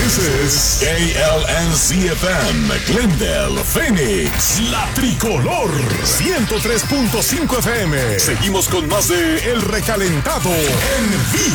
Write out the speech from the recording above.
This is KLNZ-FM, Glendale, Phoenix, La Tricolor, 103.5 FM. Seguimos con más de El Recalentado en vivo.